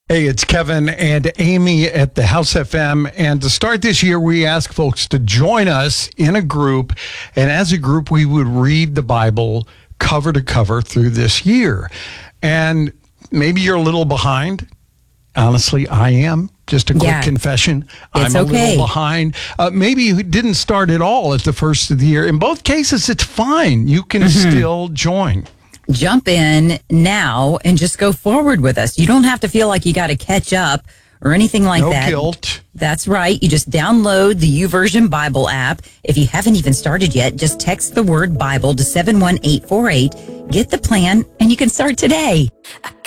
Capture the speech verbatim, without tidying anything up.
Hey, it's Kevin and Amy at the House F M. And to start this year, we ask folks to join us in a group. And as a group, we would read the Bible cover to cover through this year. And maybe you're a little behind. Honestly, I am. Just a quick Yeah. confession. It's I'm a okay. little behind. Uh, maybe you didn't start at all at the first of the year. In both cases, it's fine. You can Mm-hmm. still join. Jump in now and just go forward with us. You don't have to feel like you got to catch up or anything like No that. guilt. That's right. You just download the YouVersion Bible app. If you haven't even started yet, just text the word Bible to seven one eight four eight. Get the plan and you can start today.